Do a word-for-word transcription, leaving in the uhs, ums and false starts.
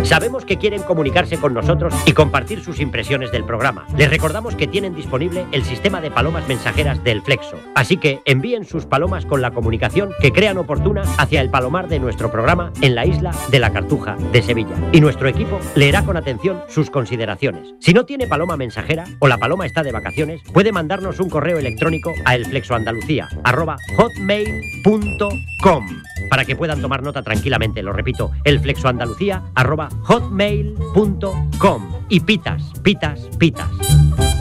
Sabemos que quieren comunicarse con nosotros y compartir sus impresiones del programa. Les recordamos que tienen disponible el sistema de palomas mensajeras del Flexo. Así que envíen sus palomas con la comunicación que crean oportuna hacia el palomar de nuestro programa en la isla de la Cartuja de Sevilla. Y nuestro equipo leerá con atención sus consideraciones. Si no tiene paloma mensajera o la paloma está de vacaciones, puede mandarnos un correo electrónico a elflexoandalucía arroba hotmail punto com para que puedan tomar nota tranquilamente. Lo repito, elflexoandalucía arroba hotmail punto com. Y pitas, pitas, pitas.